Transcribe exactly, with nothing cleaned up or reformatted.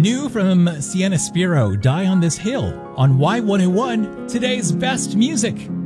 New from Sienna Spiro, Die on This Hill, on Y one oh one, today's best music.